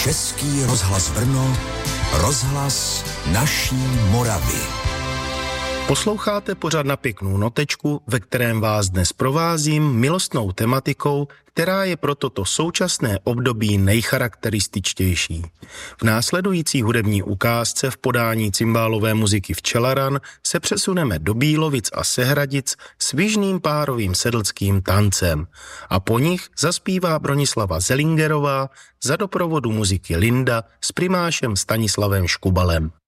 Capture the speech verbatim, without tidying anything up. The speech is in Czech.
Český rozhlas Brno, rozhlas naší Moravy. Posloucháte pořad Na pěknou notečku, ve kterém vás dnes provázím milostnou tematikou, která je pro toto současné období nejcharakterističtější. V následující hudební ukázce v podání cymbálové muziky Včelaran se přesuneme do Bílovic a Sehradic s vyžným párovým sedlským tancem a po nich zaspívá Bronislava Zelingerová za doprovodu muziky Linda s primášem Stanislavem Škubalem.